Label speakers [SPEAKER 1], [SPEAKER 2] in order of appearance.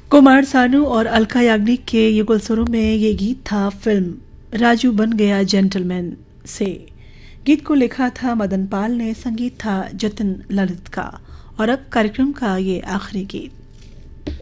[SPEAKER 1] कुमार सानू और अलका याग्निक के युगल स्वरों में ये गीत था फिल्म राजू बन गया जेंटलमैन से। गीत को लिखा था मदन पाल ने, संगीत था जतिन ललित का। और अब कार्यक्रम का ये आखिरी गीत।